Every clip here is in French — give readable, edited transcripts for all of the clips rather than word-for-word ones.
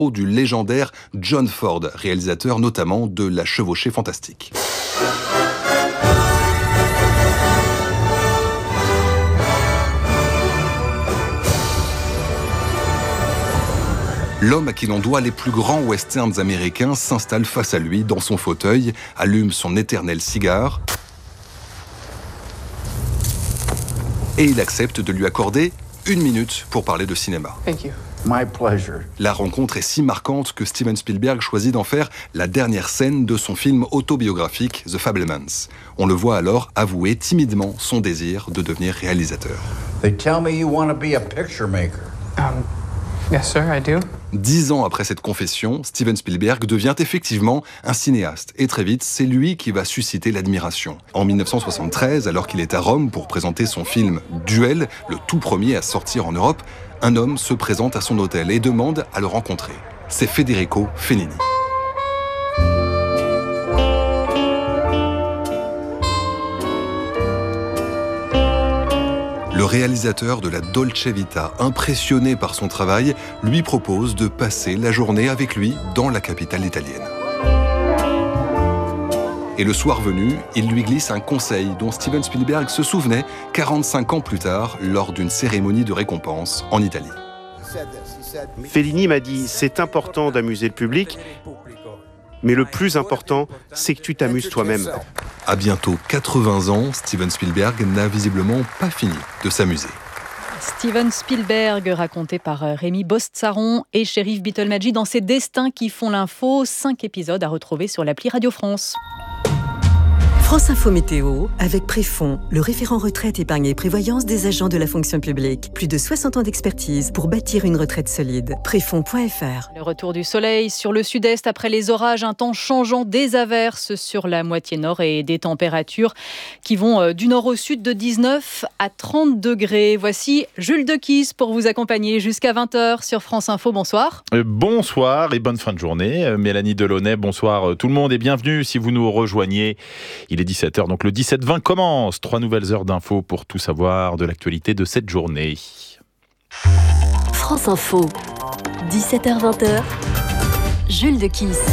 du légendaire John Ford, réalisateur notamment de La Chevauchée fantastique. L'homme à qui l'on doit les plus grands westerns américains s'installe face à lui dans son fauteuil, allume son éternel cigare et il accepte de lui accorder 1 minute pour parler de cinéma. Thank you. My pleasure. La rencontre est si marquante que Steven Spielberg choisit d'en faire la dernière scène de son film autobiographique The Fabelmans. On le voit alors avouer timidement son désir de devenir réalisateur. They tell me you want to be a picture maker. Yes, sir, I do. 10 ans après cette confession, Steven Spielberg devient effectivement un cinéaste. Et très vite, c'est lui qui va susciter l'admiration. En 1973, alors qu'il est à Rome pour présenter son film Duel, le tout premier à sortir en Europe, un homme se présente à son hôtel et demande à le rencontrer. C'est Federico Fellini. Le réalisateur de la Dolce Vita, impressionné par son travail, lui propose de passer la journée avec lui dans la capitale italienne. Et le soir venu, il lui glisse un conseil dont Steven Spielberg se souvenait 45 ans plus tard lors d'une cérémonie de récompense en Italie. Fellini m'a dit « C'est important d'amuser le public, mais le plus important, c'est que tu t'amuses toi-même. » À bientôt 80 ans, Steven Spielberg n'a visiblement pas fini de s'amuser. Steven Spielberg, raconté par Rémi Bostsaron et Chérif Beatle-Madji dans ses Destins qui font l'info. 5 épisodes à retrouver sur l'appli Radio France. France Info Météo, avec Préfond, le référent retraite, épargne et prévoyance des agents de la fonction publique. Plus de 60 ans d'expertise pour bâtir une retraite solide. Préfond.fr. Le retour du soleil sur le sud-est après les orages, un temps changeant, des averses sur la moitié nord et des températures qui vont du nord au sud de 19 à 30 degrés. Voici Jules Dequisse pour vous accompagner jusqu'à 20h sur France Info. Bonsoir. Bonsoir et bonne fin de journée. Mélanie Delaunay, bonsoir tout le monde et bienvenue si vous nous rejoignez. Il est 17h, donc le 17-20 commence. 3 nouvelles heures d'infos pour tout savoir de l'actualité de cette journée. France Info, 17h-20h, Jules Dequisse.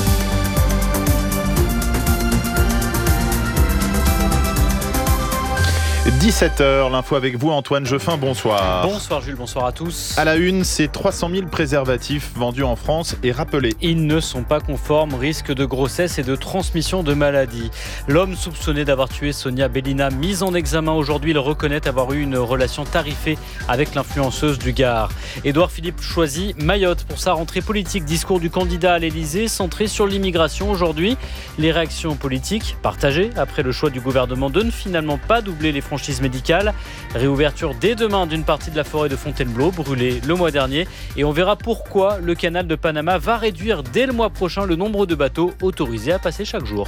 17h, l'info avec vous Antoine Jeffin, bonsoir. Bonsoir Jules, bonsoir à tous. À la une, c'est 300 000 préservatifs vendus en France et rappelés. Ils ne sont pas conformes, risque de grossesse et de transmission de maladies. L'homme soupçonné d'avoir tué Sonia Bellina, mis en examen aujourd'hui, il reconnaît avoir eu une relation tarifée avec l'influenceuse du Gard. Édouard Philippe choisit Mayotte pour sa rentrée politique. Discours du candidat à l'Elysée centré sur l'immigration aujourd'hui. Les réactions politiques partagées après le choix du gouvernement de ne finalement pas doubler les franchises médicales. Réouverture dès demain d'une partie de la forêt de Fontainebleau, brûlée le mois dernier. Et on verra pourquoi le canal de Panama va réduire dès le mois prochain le nombre de bateaux autorisés à passer chaque jour.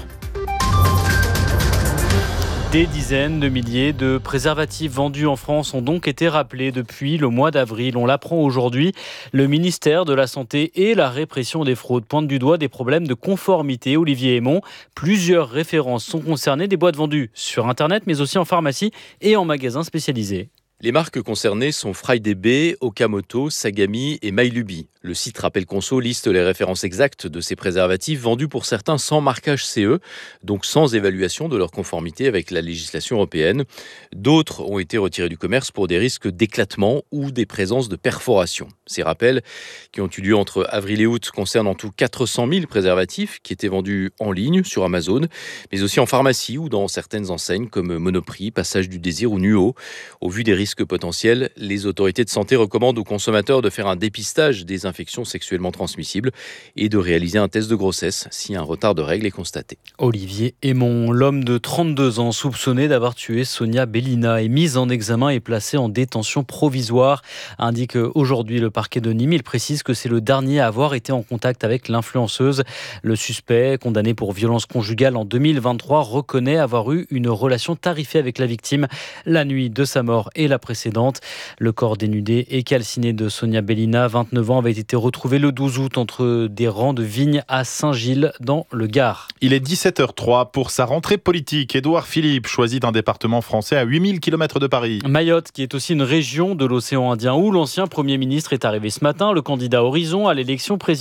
Des dizaines de milliers de préservatifs vendus en France ont donc été rappelés depuis le mois d'avril. On l'apprend aujourd'hui. Le ministère de la Santé et la répression des fraudes pointent du doigt des problèmes de conformité. Olivier Hémon, plusieurs références sont concernées, des boîtes vendues sur Internet, mais aussi en pharmacie et en magasins spécialisés. Les marques concernées sont FryDB, Okamoto, Sagami et Mylubi. Le site Rappel Conso liste les références exactes de ces préservatifs vendus pour certains sans marquage CE, donc sans évaluation de leur conformité avec la législation européenne. D'autres ont été retirés du commerce pour des risques d'éclatement ou des présences de perforation. Ces rappels, qui ont eu lieu entre avril et août, concernent en tout 400 000 préservatifs qui étaient vendus en ligne sur Amazon, mais aussi en pharmacie ou dans certaines enseignes comme Monoprix, Passage du Désir ou Nuo. Au vu des risques potentiels, les autorités de santé recommandent aux consommateurs de faire un dépistage des infections sexuellement transmissibles et de réaliser un test de grossesse si un retard de règles est constaté. Olivier Hémon, l'homme de 32 ans soupçonné d'avoir tué Sonia Bellina, est mis en examen et placé en détention provisoire, indique aujourd'hui le parquet de Nîmes. Il précise que c'est le dernier à avoir été en contact avec l'influenceuse. Le suspect, condamné pour violence conjugale en 2023, reconnaît avoir eu une relation tarifée avec la victime la nuit de sa mort et la précédente. Le corps dénudé et calciné de Sonia Bellina, 29 ans, avait été retrouvé le 12 août entre des rangs de vignes à Saint-Gilles dans le Gard. Il est 17h03 pour sa rentrée politique. Édouard Philippe choisit un département français à 8000 km de Paris. Mayotte, qui est aussi une région de l'océan Indien où l'ancien Premier ministre est arrivé ce matin. Le candidat Horizon à l'élection présidentielle